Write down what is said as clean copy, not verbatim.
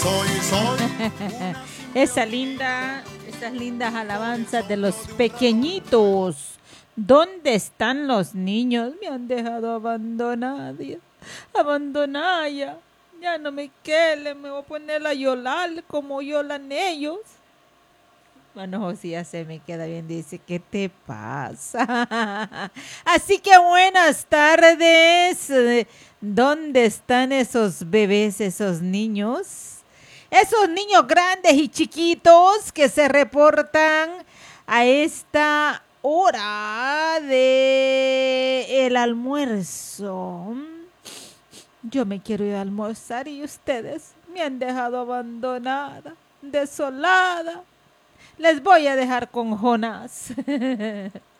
Esas lindas alabanzas de los pequeñitos. ¿Dónde están los niños? Me han dejado abandonada. Abandonada ya. Ya no me quieren, me voy a poner a llorar como lloran ellos. Bueno, Josías se me queda bien, dice, ¿qué te pasa? Así que buenas tardes. ¿Dónde están esos bebés, esos niños? Esos niños grandes y chiquitos que se reportan a esta hora de el almuerzo. Yo me quiero ir a almorzar y ustedes me han dejado abandonada, desolada. Les voy a dejar con Jonás.